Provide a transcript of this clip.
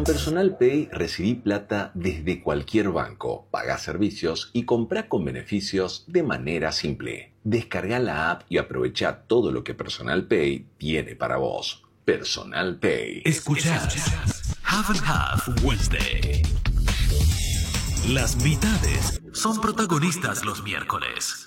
Personal Pay recibí plata desde cualquier banco, pagá servicios y comprá con beneficios de manera simple. Descarga la app y aprovecha todo lo que Personal Pay tiene para vos. Personal Pay. Escuchás Half and Half Wednesday. Las mitades son protagonistas los miércoles.